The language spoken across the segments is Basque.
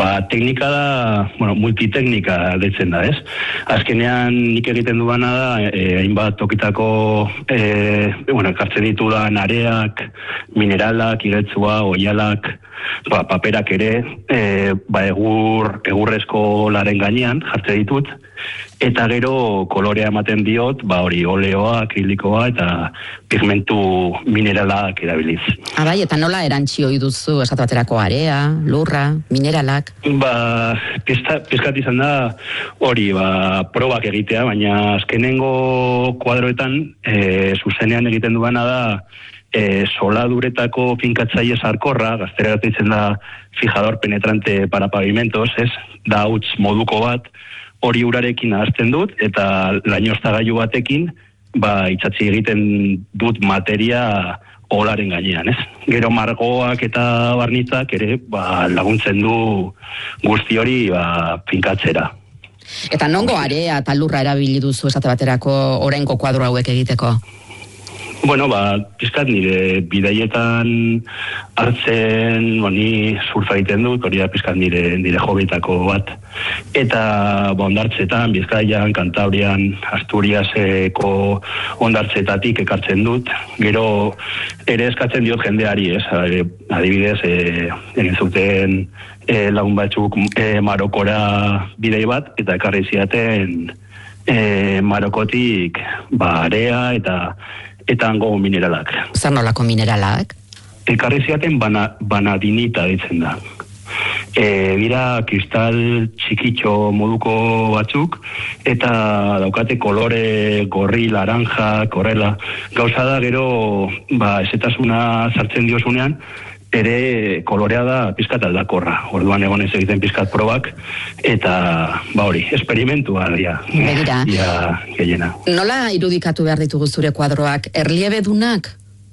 teknika da, multiteknika deitzen da, ez? Azkenean nik egiten dudana da, hainbat tokitako, ekartzen ditudan areak, mineralak, igeltsua, oihalak, paperak ere, egurrezko laren gainean jartzen ditut, eta gero kolorea ematen diot, oleoa, akrilikoa eta pigmentu mineralak erabiliz. Bai, eta nola erantzi ohi duzu, esatu baterako area, lurra, mineralak? Pizkat izan da hori, probak egitea, baina azkenengo kuadroetan, zuzenean egiten duana da, soladuretako finkatzaile sarkorra, gaztera ditzen da fijador penetrante para pavimentos, ez? Da huts moduko bat, hori urarekin ahazten dut, eta lainoztagailu batekin, itsatsi egiten dut materia olaren gainean, ez? Gero margoak eta barnitzak ere, laguntzen du guzti hori, finkatzera. Eta nongo area eta lurra erabili duzu esate baterako oraingo kuadro hauek egiteko? Pizkat nire bidaietan hartzen, ni surfa egiten dut, hori da pizkat nire hobietako bat. Eta ondartzetan, Bizkaian, Kantabrian, Asturiaseko ondartzetatik ekartzen dut. Gero ere eskatzen diot jendeari, ez? Adibidez, egin zuten lagun batzuk Marokora bidei bat, eta ekarri ziaten Marokotik area eta hango mineralak. Zer nolako mineralak? Ekarri ziaten banadinita ditzen da. Dira kristal txikitxo moduko batzuk, eta daukate kolore gorri, laranja, korrela. Gauza da gero, ezetasuna sartzen diozunean, ere kolorea da pizkat aldakorra. Orduan egon ez egiten pizkat probak, eta esperimentua dira. Begira. Gehiena. Nola irudikatu behar ditugu zure kuadroak? Erliebedunak?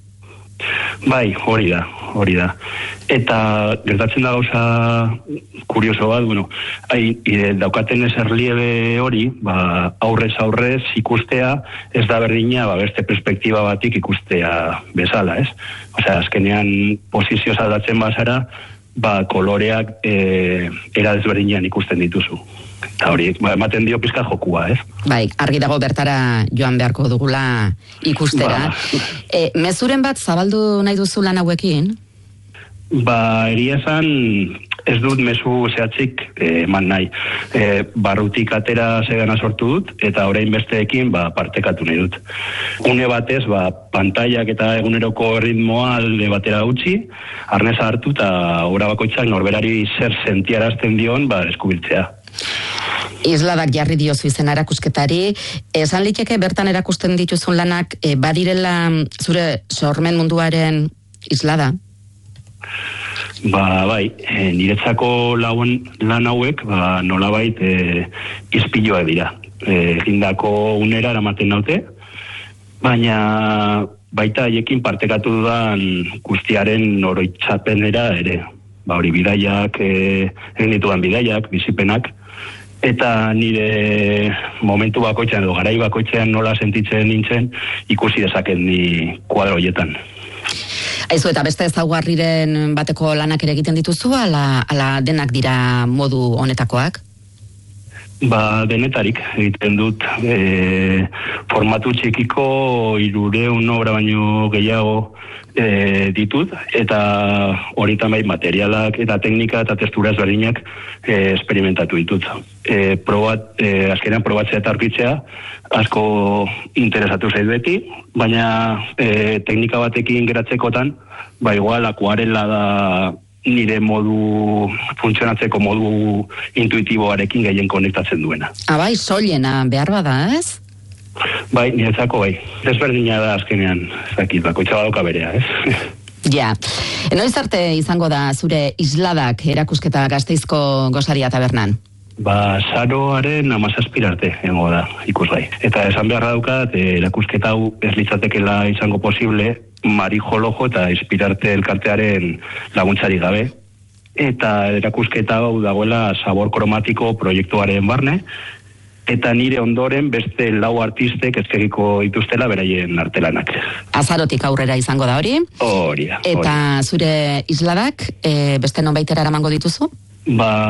Bai, hori da. Eta gertatzen da gauza kurioso bat, daukaten ez erliebe hori, aurrez ikustea, ez da berdina, beste perspektiba batik ikustea bezala, ez? Azkenean posizioz aldatzen bazara, koloreak era desberdinean ikusten dituzu. Eta hori, ematen dio pizka jokua, ez? Bai, argi dago bertara joan beharko dugula ikustera. Mezuren bat zabaldu nahi duzu lan hauekin? Egia esan ez dut mezu zehatzik eman nahi. Barrutik atera zegana sortu dut, eta orain besteekin partekatu nahi dut. Une batez, pantailak eta eguneroko ritmoa alde batera utzi, arnesa hartu eta ora bakoitzak norberari zer sentiarazten dion eskubiltzea. Isladak jarri diozu izena erakusketari, esan liteke bertan erakusten dituzun lanak badirela zure sormen munduaren islada? Bai, niretzako lan hauek nolabait izpiloa dira. Egindako unera eramaten naute, baina baita haiekin partekatu dudan guztiaren oroitzapenera ere. Hori bidaiak, egin ditudan bidaiak, bizipenak, eta nire momentu bakoitzean edo garai bakoitzean nola sentitzen nintzen ikusi dezaken ni kuadro horietan. Aizu, eta beste ezaugarriren bateko lanak ere egiten dituzu, ala denak dira modu honetakoak? Denetarik egiten dut. Formatu txikiko 300 obra baino gehiago ditut, eta horietan bai materialak eta teknika eta tekstura ezberdinak esperimentatu ditut. Azkenean probatzea eta aurkitzea asko interesatu zait beti, baina teknika batekin geratzekotan, igual akuarela da nire modu funtzionatzeko modu intuitiboarekin gehien konektatzen duena. Bai, soilena behar bada, ez? Bai, niretzako bai. Desberdina da azkenean, zakit, bakoitza badoka berea, ez? Ja. Noiz arte izango da zure isladak erakusketa Gasteizko Gosaria tabernan? Zaroaren 17 arte egongo da ikusgai. Eta esan beharra daukat, erakusketa hau ez litzatekela izango posible Marijolojo eta Inspirarte elkartearen laguntzari gabe. Eta erakusketa hau dagoela Sabor Kromatiko proiektuaren barne, eta nire ondoren beste 4 artistek eskegiko dituztela beraien artelanak. Azarotik aurrera izango da hori? Hori da. Eta zure isladak beste nonbaitera eramango dituzu?